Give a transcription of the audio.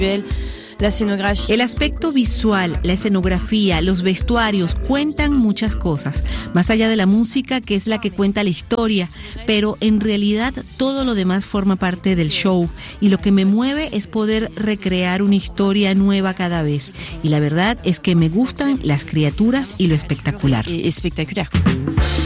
El aspecto visual, la escenografía, los vestuarios cuentan muchas cosas, más allá de la música, que es la que cuenta la historia, pero en realidad todo lo demás forma parte del show, y lo que me mueve es poder recrear una historia nueva cada vez, y la verdad es que me gustan las criaturas y lo espectacular.